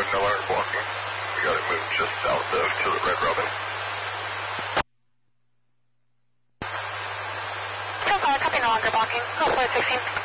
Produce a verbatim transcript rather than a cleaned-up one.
no longer blocking. We got it moved just south of to the Red Robin. ten five, copy, no longer blocking. Oh, flight sixteen.